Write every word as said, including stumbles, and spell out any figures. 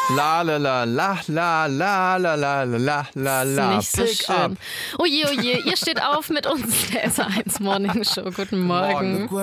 La la la la la la la la la la la. Nicht so schön. Oje, oje, ihr steht auf mit uns, der S A eins Morning Show. Guten Morgen. Morgen.